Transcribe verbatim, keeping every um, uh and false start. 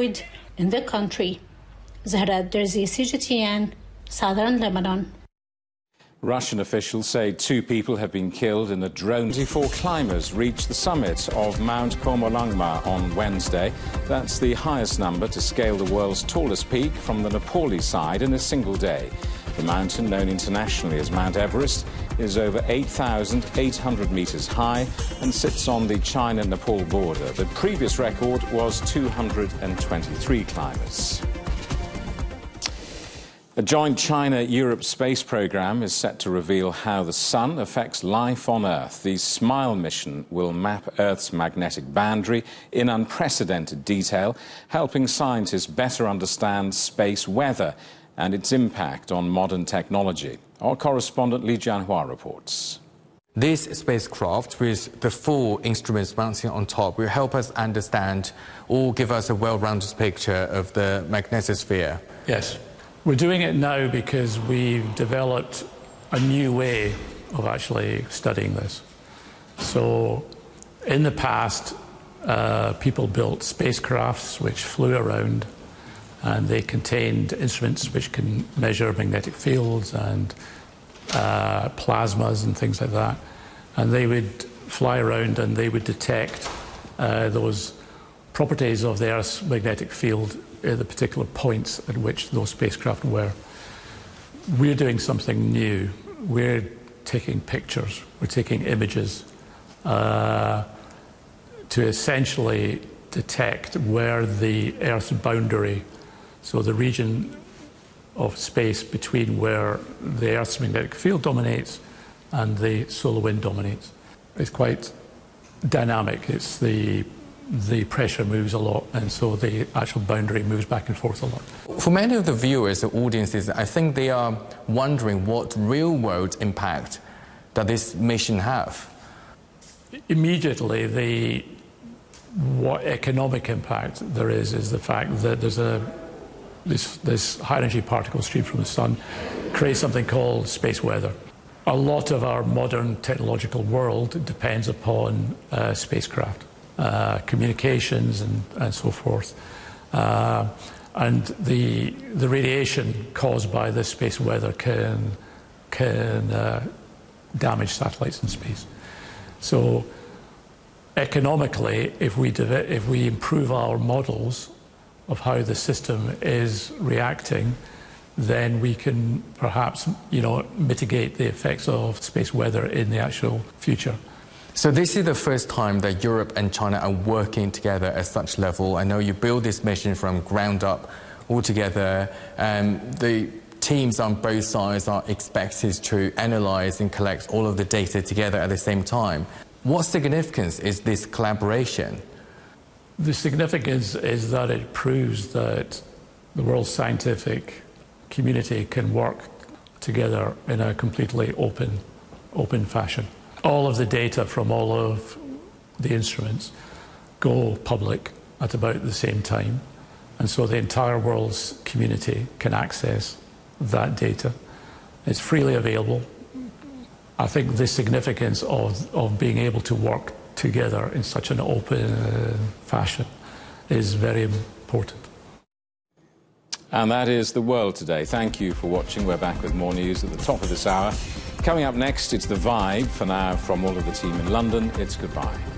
destroyed in the country. Zahra Derzi, C G T N, Southern Lebanon. Russian officials say two people have been killed in a drone. twenty-four climbers reached the summit of Mount Komolangma on Wednesday. That's the highest number to scale the world's tallest peak from the Nepali side in a single day. The mountain, known internationally as Mount Everest, is over eight thousand eight hundred metres high and sits on the China-Nepal border. The previous record was two hundred twenty-three climbers. A joint China-Europe space programme is set to reveal how the sun affects life on Earth. The SMILE mission will map Earth's magnetic boundary in unprecedented detail, helping scientists better understand space weather and its impact on modern technology. Our correspondent Li Jianhua reports. This spacecraft, with the four instruments mounting on top, will help us understand or give us a well-rounded picture of the magnetosphere. Yes. We're doing it now because we've developed a new way of actually studying this. So in the past, uh, people built spacecrafts which flew around, and they contained instruments which can measure magnetic fields and uh, plasmas and things like that. And they would fly around and they would detect uh, those properties of the Earth's magnetic field at the particular points at which those spacecraft were. We're doing something new. We're taking pictures, we're taking images uh, to essentially detect where the Earth's boundary, so the region of space between where the Earth's magnetic field dominates and the solar wind dominates. It's quite dynamic. It's the the pressure moves a lot, and so the actual boundary moves back and forth a lot. For many of the viewers, the audiences, I think they are wondering what real-world impact does this mission have? Immediately, the what economic impact there is is the fact that there's a this, this high-energy particle stream from the sun creates something called space weather. A lot of our modern technological world depends upon uh, spacecraft. Uh, communications and, and so forth. Uh, and the, the radiation caused by this space weather can, can uh, damage satellites in space. So economically, if we, if we improve our models of how the system is reacting, then we can perhaps, you know, mitigate the effects of space weather in the actual future. So this is the first time that Europe and China are working together at such level. I know you build this mission from ground up all together. Um, the teams on both sides are expected to analyse and collect all of the data together at the same time. What significance is this collaboration? The significance is that it proves that the world's scientific community can work together in a completely open, open fashion. All of the data from all of the instruments go public at about the same time, and so the entire world's community can access that data. It's freely available. I think the significance of, of being able to work together in such an open fashion is very important. And that is The World Today. Thank you for watching. We're back with more news at the top of this hour. Coming up next, it's The Vibe. For now, from all of the team in London, it's goodbye.